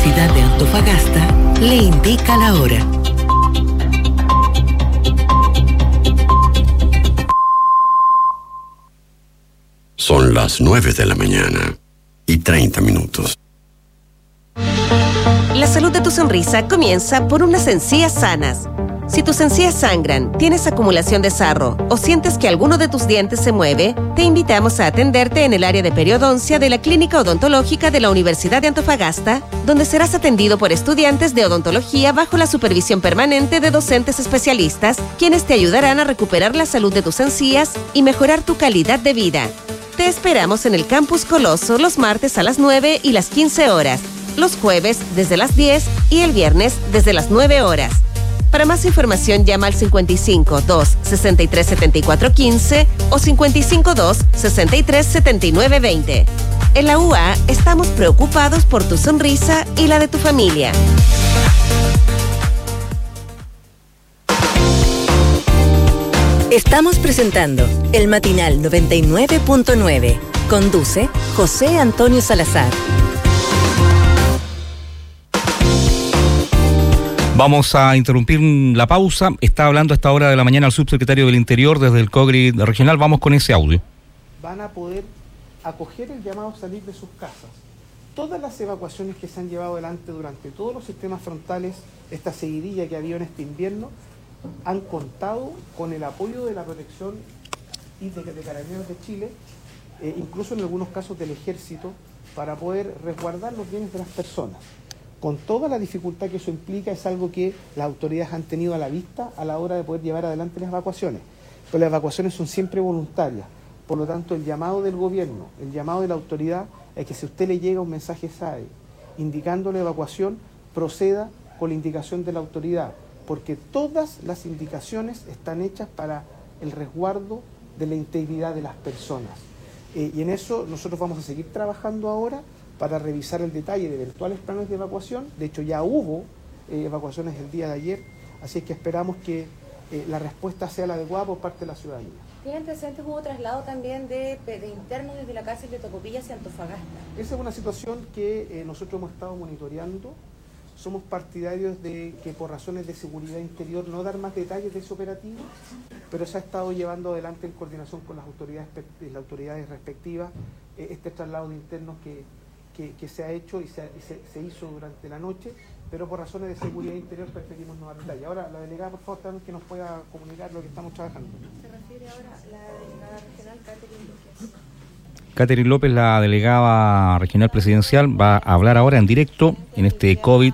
Universidad de Antofagasta le indica la hora. Son las 9 de la mañana y 30 minutos. La salud de tu sonrisa comienza por unas encías sanas. Si tus encías sangran, tienes acumulación de sarro o sientes que alguno de tus dientes se mueve, te invitamos a atenderte en el área de periodoncia de la Clínica Odontológica de la Universidad de Antofagasta, donde serás atendido por estudiantes de odontología bajo la supervisión permanente de docentes especialistas, quienes te ayudarán a recuperar la salud de tus encías y mejorar tu calidad de vida. Te esperamos en el Campus Coloso los martes a las 9 y las 15 horas, los jueves desde las 10 y el viernes desde las 9 horas. Para más información llama al 55 2 63 74 15 o 55 2 63 79 20. En la UA estamos preocupados por tu sonrisa y la de tu familia. Estamos presentando el Matinal 99.9. Conduce José Antonio Salazar. Vamos a interrumpir la pausa. Está hablando a esta hora de la mañana el subsecretario del Interior desde el COGRID regional. Vamos con ese audio. Van a poder acoger el llamado a salir de sus casas. Todas las evacuaciones que se han llevado adelante durante todos los sistemas frontales, esta seguidilla que ha habido en este invierno, han contado con el apoyo de la protección y de Carabineros de Chile, incluso en algunos casos del Ejército, para poder resguardar los bienes de las personas. Con toda la dificultad que eso implica, es algo que las autoridades han tenido a la vista a la hora de poder llevar adelante las evacuaciones. Pero las evacuaciones son siempre voluntarias. Por lo tanto, el llamado del gobierno, el llamado de la autoridad, es que si a usted le llega un mensaje SAE indicando la evacuación, proceda con la indicación de la autoridad, porque todas las indicaciones están hechas para el resguardo de la integridad de las personas. Y en eso nosotros vamos a seguir trabajando ahora para revisar el detalle de eventuales planes de evacuación. De hecho, ya hubo evacuaciones el día de ayer, así es que esperamos que la respuesta sea la adecuada por parte de la ciudadanía. ¿Tienen presentes hubo traslado también de internos desde la cárcel de Tocopilla hacia Antofagasta? Esa es una situación que nosotros hemos estado monitoreando. Somos partidarios de que por razones de seguridad interior no dar más detalles de ese operativo, pero se ha estado llevando adelante en coordinación con las autoridades respectivas este traslado de internos que se ha hecho y se hizo durante la noche, pero por razones de seguridad interior preferimos no dar detalles. Ahora, la delegada, por favor, también que nos pueda comunicar lo que estamos trabajando. Se refiere ahora a la delegada regional Catherine López. Catherine López, la delegada regional presidencial, va a hablar ahora en directo en este COGRID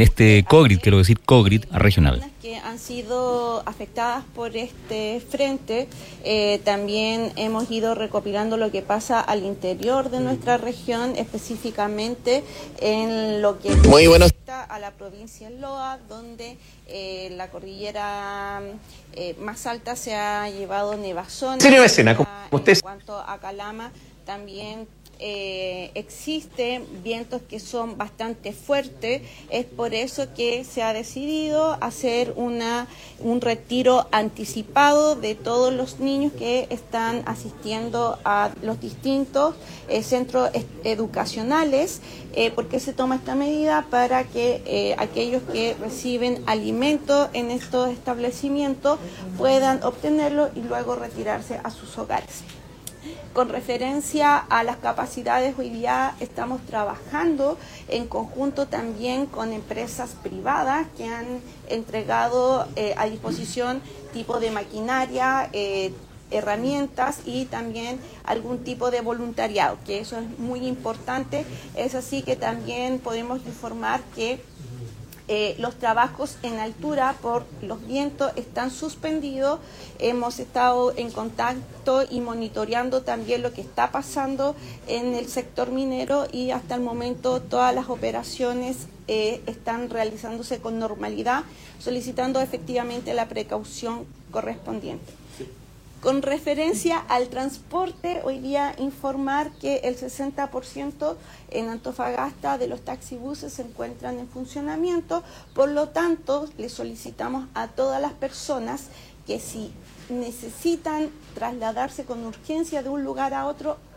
regional. Que han sido afectadas por este frente, también hemos ido recopilando lo que pasa al interior de nuestra región, específicamente en lo que afecta a la provincia de Loa, donde la cordillera más alta se ha llevado nevazones. En cuanto a Calama, también existen vientos que son bastante fuertes. Es por eso que se ha decidido hacer un retiro anticipado de todos los niños que están asistiendo a los distintos centros educacionales. ¿Por qué se toma esta medida? Para que aquellos que reciben alimentos en estos establecimientos puedan obtenerlo y luego retirarse a sus hogares. Con referencia a las capacidades, hoy día estamos trabajando en conjunto también con empresas privadas que han entregado a disposición tipo de maquinaria, herramientas y también algún tipo de voluntariado, que eso es muy importante. Es así que también podemos informar que los trabajos en altura por los vientos están suspendidos. Hemos estado en contacto y monitoreando también lo que está pasando en el sector minero y hasta el momento todas las operaciones están realizándose con normalidad, solicitando efectivamente la precaución correspondiente. Con referencia al transporte, hoy día informar que el 60% en Antofagasta de los taxibuses se encuentran en funcionamiento, por lo tanto, le solicitamos a todas las personas que si necesitan trasladarse con urgencia de un lugar a otro,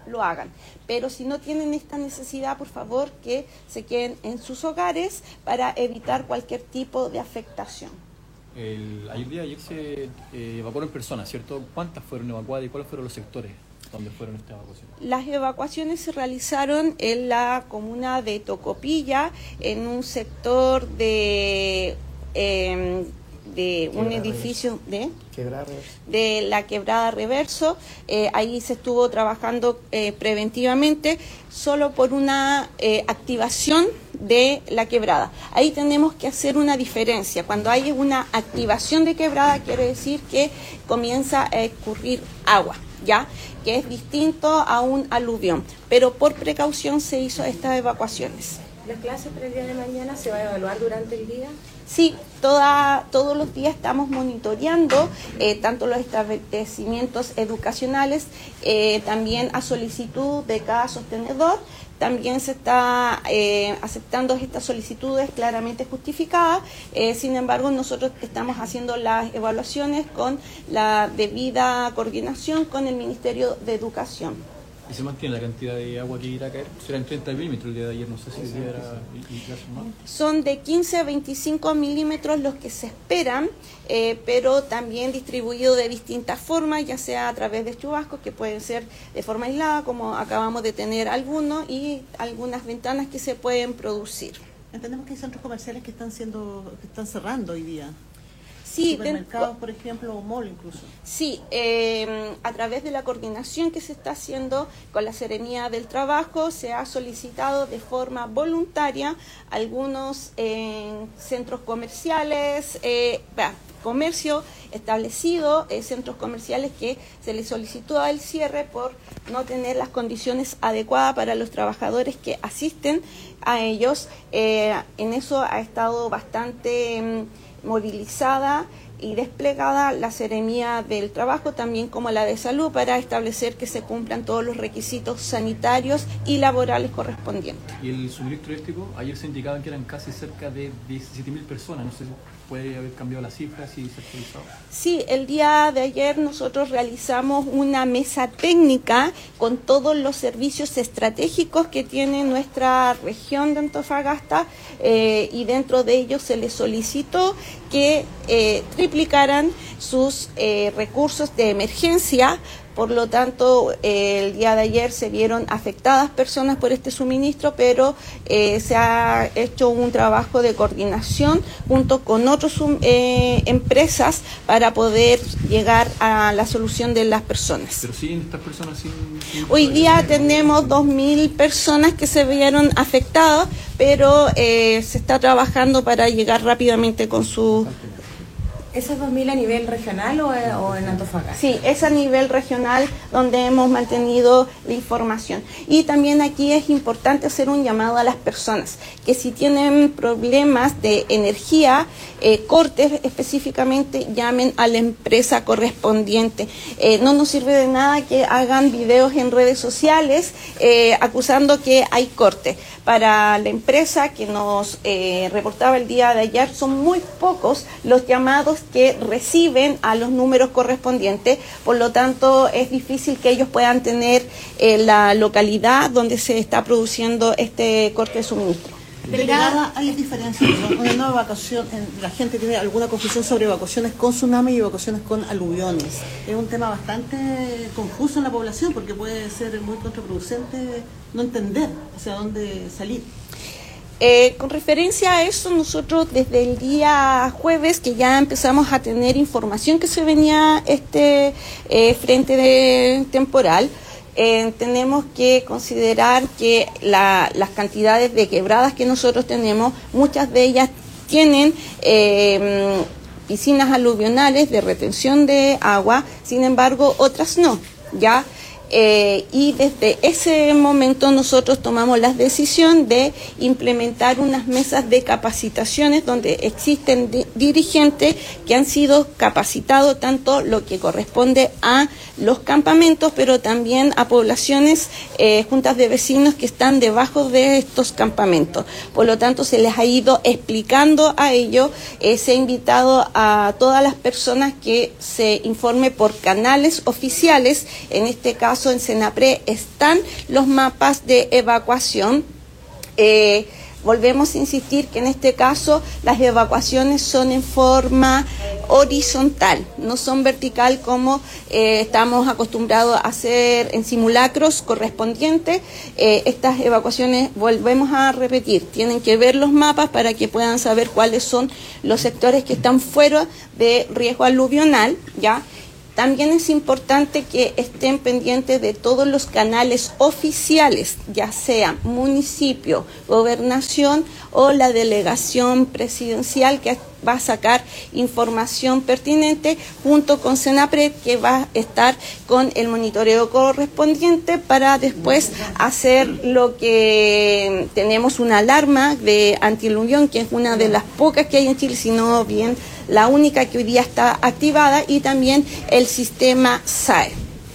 lo hagan. Pero si no tienen esta necesidad, por favor, que se queden en sus hogares para evitar cualquier tipo de afectación. Ayer se evacuaron personas, ¿cierto? ¿Cuántas fueron evacuadas y cuáles fueron los sectores donde fueron estas evacuaciones? Las evacuaciones se realizaron en la comuna de Tocopilla, en un sector de un edificio de la Quebrada Reverso. Ahí se estuvo trabajando preventivamente solo por una activación de la quebrada. Ahí tenemos que hacer una diferencia. Cuando hay una activación de quebrada, quiere decir que comienza a escurrir agua, ¿ya? Que es distinto a un aluvión. Pero por precaución se hizo estas evacuaciones. ¿Las clases para el día de mañana se va a evaluar durante el día? Sí, todos los días estamos monitoreando tanto los establecimientos educacionales, también a solicitud de cada sostenedor. También se está aceptando estas solicitudes claramente justificadas. Sin embargo, nosotros estamos haciendo las evaluaciones con la debida coordinación con el Ministerio de Educación. ¿Y se mantiene la cantidad de agua que irá a caer? Serán 30 milímetros el día de ayer, no sé si el día era... Son de 15 a 25 milímetros los que se esperan, pero también distribuido de distintas formas, ya sea a través de chubascos, que pueden ser de forma aislada, como acabamos de tener algunos, y algunas ventanas que se pueden producir. Entendemos que hay centros comerciales que están cerrando hoy día. Sí, supermercados, por ejemplo, o mall incluso. Sí, a través de la coordinación que se está haciendo con la Seremía del Trabajo, se ha solicitado de forma voluntaria algunos centros comerciales, comercio establecido, centros comerciales que se les solicitó el cierre por no tener las condiciones adecuadas para los trabajadores que asisten a ellos. En eso ha estado bastante movilizada y desplegada la Seremía del Trabajo, también como la de Salud, para establecer que se cumplan todos los requisitos sanitarios y laborales correspondientes. ¿Y el suministro eléctrico? Ayer se indicaban que eran casi cerca de 17.000 personas, no sé si puede haber cambiado las cifras y se ha actualizado. Sí, el día de ayer nosotros realizamos una mesa técnica con todos los servicios estratégicos que tiene nuestra región de Antofagasta, y dentro de ellos se les solicitó que triplicaran sus recursos de emergencia. Por lo tanto, el día de ayer se vieron afectadas personas por este suministro, pero se ha hecho un trabajo de coordinación junto con otras empresas para poder llegar a la solución de las personas. Pero siguen estas personas sin... Hoy día tenemos 2.000 personas que se vieron afectadas, pero se está trabajando para llegar rápidamente con su... ¿Esas 2.000 a nivel regional o en Antofagasta? Sí, es a nivel regional donde hemos mantenido la información. Y también aquí es importante hacer un llamado a las personas que si tienen problemas de energía, cortes específicamente, llamen a la empresa correspondiente. No nos sirve de nada que hagan videos en redes sociales acusando que hay corte. Para la empresa que nos reportaba el día de ayer, son muy pocos los llamados que reciben a los números correspondientes, por lo tanto es difícil que ellos puedan tener la localidad donde se está produciendo este corte de suministro. Delegada, hay diferencias, ¿no? Una nueva evacuación, la gente tiene alguna confusión sobre evacuaciones con tsunami y evacuaciones con aluviones. Es un tema bastante confuso en la población porque puede ser muy contraproducente no entender hacia dónde salir. Con referencia a eso, nosotros desde el día jueves que ya empezamos a tener información que se venía frente temporal, tenemos que considerar que las cantidades de quebradas que nosotros tenemos, muchas de ellas tienen piscinas aluvionales de retención de agua, sin embargo otras no, ¿ya? Y desde ese momento nosotros tomamos la decisión de implementar unas mesas de capacitaciones donde existen dirigentes que han sido capacitados tanto lo que corresponde a los campamentos, pero también a poblaciones, juntas de vecinos que están debajo de estos campamentos. Por lo tanto, se les ha ido explicando a ellos, se ha invitado a todas las personas que se informe por canales oficiales, en este caso caso en Senapred están los mapas de evacuación. Volvemos a insistir que en este caso las evacuaciones son en forma horizontal, no son vertical como estamos acostumbrados a hacer en simulacros correspondientes. Estas evacuaciones, volvemos a repetir, tienen que ver los mapas para que puedan saber cuáles son los sectores que están fuera de riesgo aluvional, ¿ya? También es importante que estén pendientes de todos los canales oficiales, ya sea municipio, gobernación o la delegación presidencial, que va a sacar información pertinente junto con Senapred, que va a estar con el monitoreo correspondiente para después hacer lo que tenemos una alarma de antialuvión, que es una de las pocas que hay en Chile, si no bien la única que hoy día está activada, y también el sistema SAE.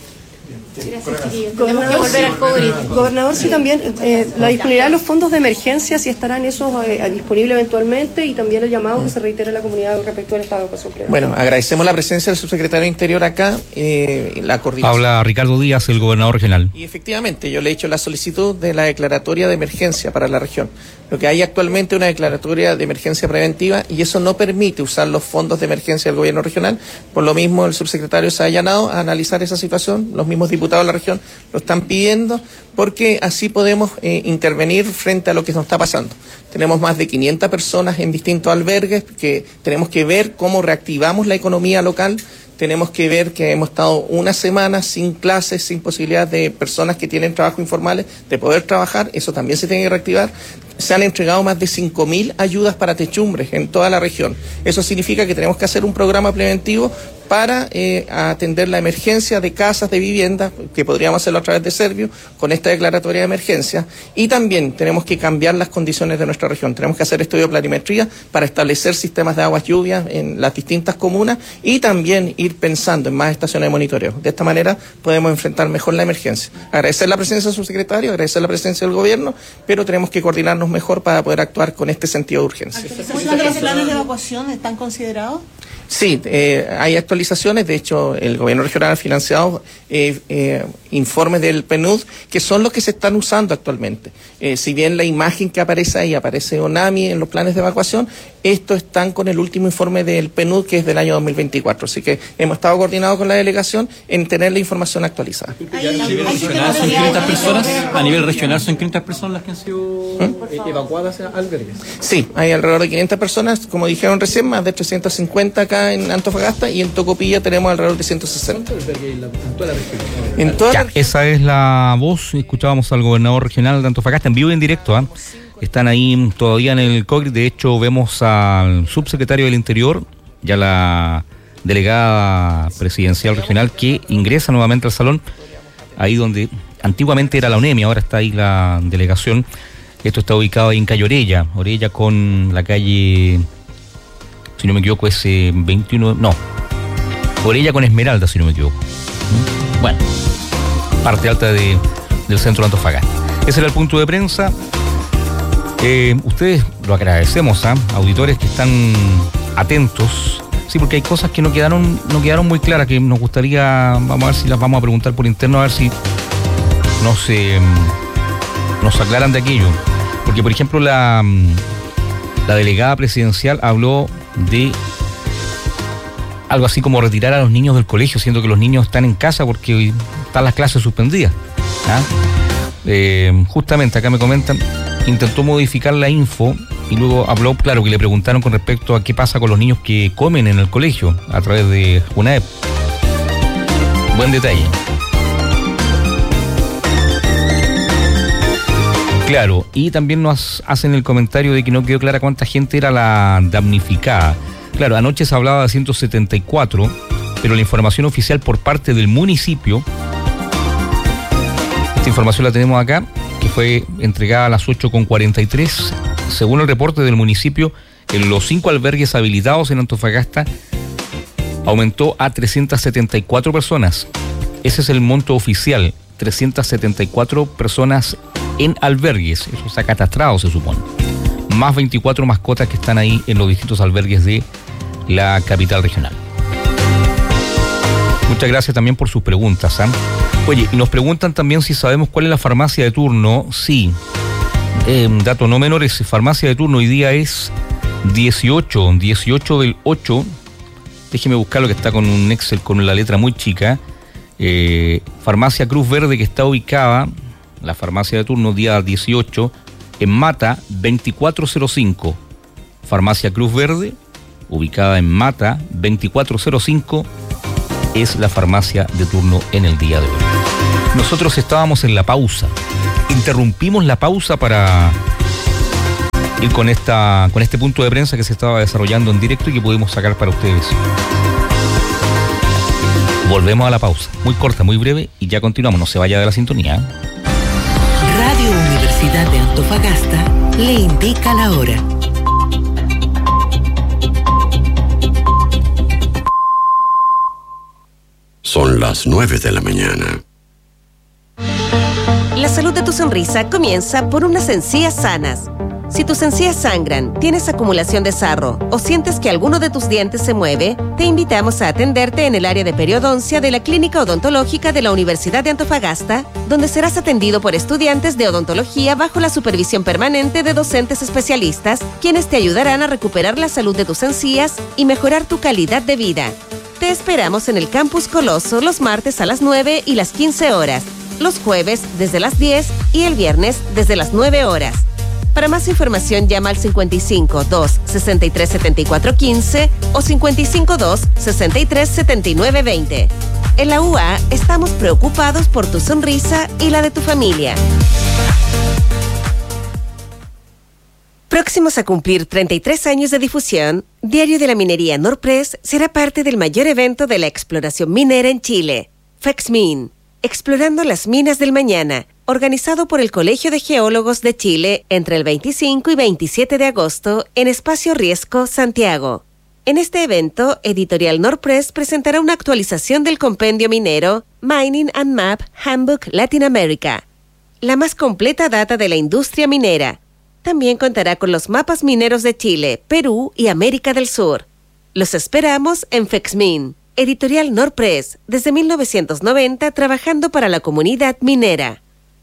Tenemos que volver al COVID. Gobernador, sí, también la disponibilidad de los fondos de emergencia, si estarán esos disponibles eventualmente, y también el llamado que se reitera a la comunidad respecto al estado de educación plenaria. Bueno, agradecemos la presencia del subsecretario de Interior acá, la coordinación. Habla Ricardo Díaz, el gobernador regional. Y efectivamente, yo le he hecho la solicitud de la declaratoria de emergencia para la región. Lo que hay actualmente es una declaratoria de emergencia preventiva, y eso no permite usar los fondos de emergencia del gobierno regional. Por lo mismo, el subsecretario se ha allanado a analizar esa situación. Los mismos diputados de la región lo están pidiendo, porque así podemos intervenir frente a lo que nos está pasando. Tenemos más de 500 personas en distintos albergues, que tenemos que ver cómo reactivamos la economía local. Tenemos que ver que hemos estado una semana sin clases, sin posibilidad de personas que tienen trabajo informales de poder trabajar. Eso también se tiene que reactivar. Se han entregado más de 5.000 ayudas para techumbres en toda la región. Eso significa que tenemos que hacer un programa preventivo para atender la emergencia de casas, de viviendas, que podríamos hacerlo a través de Servio, con esta declaratoria de emergencia. Y también tenemos que cambiar las condiciones de nuestra región. Tenemos que hacer estudio de planimetría para establecer sistemas de aguas lluvias en las distintas comunas, y también ir pensando en más estaciones de monitoreo. De esta manera podemos enfrentar mejor la emergencia. Agradecer la presencia del subsecretario, agradecer la presencia del gobierno, pero tenemos que coordinarnos mejor para poder actuar con este sentido de urgencia. ¿Los planes de evacuación están considerados? Sí, hay actualizaciones. De hecho, el gobierno regional ha financiado informes del PNUD, que son los que se están usando actualmente. Si bien la imagen que aparece ahí aparece ONAMI en los planes de evacuación, estos están con el último informe del PNUD, que es del año 2024. Así que hemos estado coordinados con la delegación en tener la información actualizada. A nivel regional son 500 personas, a nivel regional son 500 personas las que han sido evacuadas a albergues. Sí, hay alrededor de 500 personas, como dijeron recién, más de 350 acá en Antofagasta, y en Tocopilla tenemos alrededor de 160. En toda la región. Esa es la voz. Escuchábamos al gobernador regional de Antofagasta en vivo y en directo. Están ahí todavía en el COGRI. De hecho, vemos al subsecretario del Interior, ya la delegada presidencial regional, que ingresa nuevamente al salón, ahí donde antiguamente era la UNEMI, ahora está ahí la delegación. Esto está ubicado ahí en calle Orella con la calle, si no me equivoco, es 21, no, Orella con Esmeralda, si no me equivoco. Bueno, parte alta del centro de Antofagasta. Ese era el punto de prensa. Ustedes lo agradecemos, auditores que están atentos, sí, porque hay cosas que no quedaron muy claras, que nos gustaría, vamos a ver si las vamos a preguntar por interno, a ver si nos aclaran de aquello. Porque, por ejemplo, la delegada presidencial habló de algo así como retirar a los niños del colegio, siendo que los niños están en casa porque hoy están las clases suspendidas. Justamente acá me comentan, intentó modificar la info y luego habló, claro, que le preguntaron con respecto a qué pasa con los niños que comen en el colegio a través de UNAEP. Buen detalle. Claro, y también nos hacen el comentario de que no quedó clara cuánta gente era la damnificada. Claro, anoche se hablaba de 174, pero la información oficial por parte del municipio, esta información la tenemos acá, que fue entregada a las 8:43. Según el reporte del municipio, en los 5 albergues habilitados en Antofagasta aumentó a 374 personas. Ese es el monto oficial, 374 personas en albergues, eso está catastrado, se supone. Más 24 mascotas que están ahí en los distintos albergues de la capital regional. Muchas gracias también por sus preguntas, ¿eh? Oye, y nos preguntan también si sabemos cuál es la farmacia de turno. Sí, dato no menor, es farmacia de turno hoy día es 18 del 8. Déjeme buscar lo que está con un Excel con la letra muy chica. Farmacia Cruz Verde, que está ubicada, la farmacia de turno día 18, en Mata 2405. Farmacia Cruz Verde, ubicada en Mata 2405, es la farmacia de turno en el día de hoy. Nosotros estábamos en la pausa. Interrumpimos la pausa para ir con este punto de prensa que se estaba desarrollando en directo y que pudimos sacar para ustedes. Volvemos a la pausa, muy corta, muy breve, y ya continuamos. No se vaya de la sintonía. Radio Universidad de Antofagasta le indica la hora. Son las 9 de la mañana. La salud de tu sonrisa comienza por unas encías sanas. Si tus encías sangran, tienes acumulación de sarro o sientes que alguno de tus dientes se mueve, te invitamos a atenderte en el área de periodoncia de la Clínica Odontológica de la Universidad de Antofagasta, donde serás atendido por estudiantes de odontología bajo la supervisión permanente de docentes especialistas, quienes te ayudarán a recuperar la salud de tus encías y mejorar tu calidad de vida. Te esperamos en el Campus Coloso los martes a las 9 y las 15 horas, los jueves desde las 10 y el viernes desde las 9 horas. Para más información llama al 55 2 63 74 15 o 55 2 63 79 20. En la UA estamos preocupados por tu sonrisa y la de tu familia. Próximos a cumplir 33 años de difusión, Diario de la Minería Norpress será parte del mayor evento de la exploración minera en Chile, FEXMIN, Explorando las Minas del Mañana, organizado por el Colegio de Geólogos de Chile entre el 25 y 27 de agosto en Espacio Riesco, Santiago. En este evento, Editorial Norpress presentará una actualización del compendio minero Mining and Map Handbook Latin America, la más completa data de la industria minera. También contará con los mapas mineros de Chile, Perú y América del Sur. Los esperamos en FEXMIN. Editorial Norpress, desde 1990 trabajando para la comunidad minera.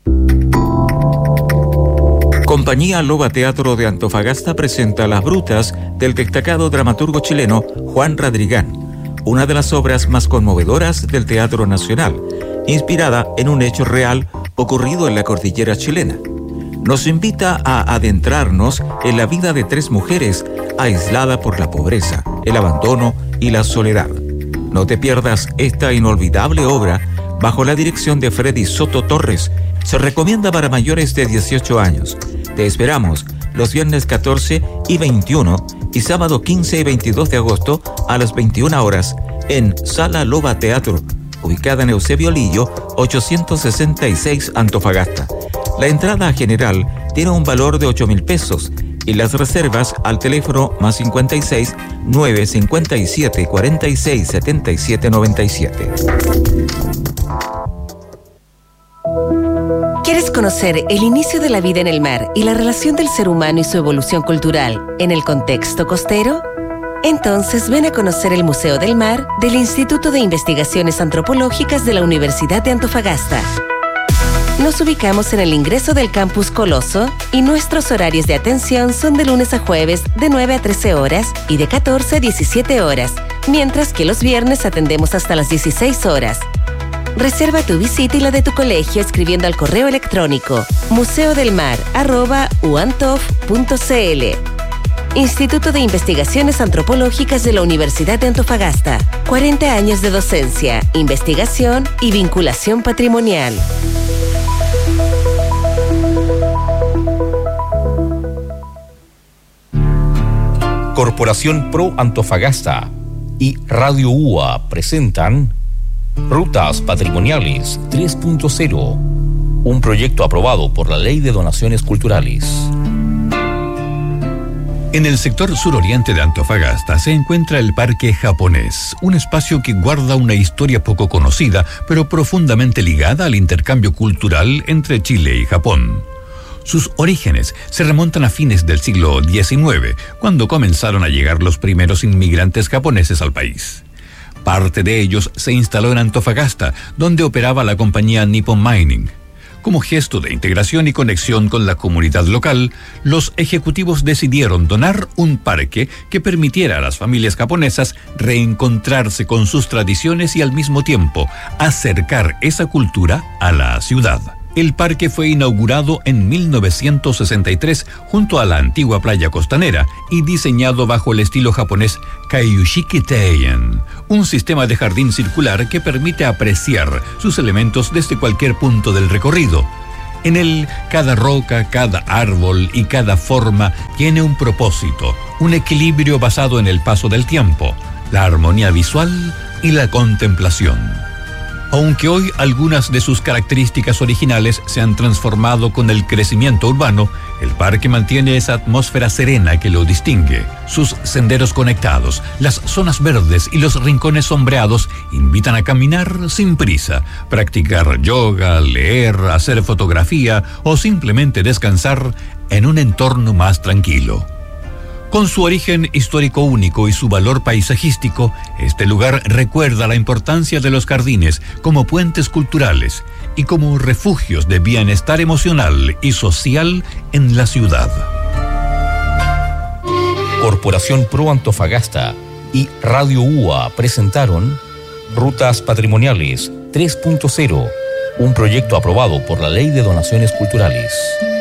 Compañía Loba Teatro de Antofagasta presenta Las Brutas del destacado dramaturgo chileno Juan Radrigán, una de las obras más conmovedoras del teatro nacional, inspirada en un hecho real ocurrido en la cordillera chilena. Nos invita a adentrarnos en la vida de 3 mujeres aisladas por la pobreza, el abandono y la soledad. No te pierdas esta inolvidable obra bajo la dirección de Freddy Soto Torres. Se recomienda para mayores de 18 años. Te esperamos los viernes 14 y 21 y sábado 15 y 22 de agosto a las 21 horas en Sala Loba Teatro, ubicada en Eusebio Lillo, 866 Antofagasta. La entrada general tiene un valor de 8.000 pesos y las reservas al teléfono +56 957 46 77 97. ¿Quieres conocer el inicio de la vida en el mar y la relación del ser humano y su evolución cultural en el contexto costero? Entonces ven a conocer el Museo del Mar del Instituto de Investigaciones Antropológicas de la Universidad de Antofagasta. Nos ubicamos en el ingreso del Campus Coloso y nuestros horarios de atención son de lunes a jueves de 9 a 13 horas y de 14 a 17 horas, mientras que los viernes atendemos hasta las 16 horas. Reserva tu visita y la de tu colegio escribiendo al correo electrónico museodelmar@uantof.cl. Instituto de Investigaciones Antropológicas de la Universidad de Antofagasta. 40 años de docencia, investigación y vinculación patrimonial. Corporación Pro Antofagasta y Radio UA presentan Rutas Patrimoniales 3.0, un proyecto aprobado por la Ley de Donaciones Culturales. En el sector suroriente de Antofagasta se encuentra el Parque Japonés, un espacio que guarda una historia poco conocida, pero profundamente ligada al intercambio cultural entre Chile y Japón. Sus orígenes se remontan a fines del siglo XIX, cuando comenzaron a llegar los primeros inmigrantes japoneses al país. Parte de ellos se instaló en Antofagasta, donde operaba la compañía Nippon Mining. Como gesto de integración y conexión con la comunidad local, los ejecutivos decidieron donar un parque que permitiera a las familias japonesas reencontrarse con sus tradiciones y al mismo tiempo acercar esa cultura a la ciudad. El parque fue inaugurado en 1963 junto a la antigua playa costanera y diseñado bajo el estilo japonés Kaiyushiki Teien, un sistema de jardín circular que permite apreciar sus elementos desde cualquier punto del recorrido. En él, cada roca, cada árbol y cada forma tiene un propósito, un equilibrio basado en el paso del tiempo, la armonía visual y la contemplación. Aunque hoy algunas de sus características originales se han transformado con el crecimiento urbano, el parque mantiene esa atmósfera serena que lo distingue. Sus senderos conectados, las zonas verdes y los rincones sombreados invitan a caminar sin prisa, practicar yoga, leer, hacer fotografía o simplemente descansar en un entorno más tranquilo. Con su origen histórico único y su valor paisajístico, este lugar recuerda la importancia de los jardines como puentes culturales y como refugios de bienestar emocional y social en la ciudad. Corporación Pro Antofagasta y Radio UA presentaron Rutas Patrimoniales 3.0, un proyecto aprobado por la Ley de Donaciones Culturales.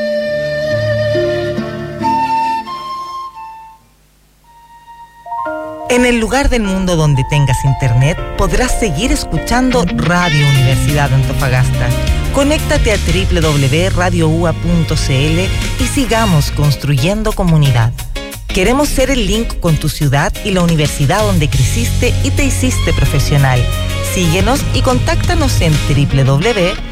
En el lugar del mundo donde tengas internet, podrás seguir escuchando Radio Universidad de Antofagasta. Conéctate a www.radioua.cl y sigamos construyendo comunidad. Queremos ser el link con tu ciudad y la universidad donde creciste y te hiciste profesional. Síguenos y contáctanos en www.uae.cl.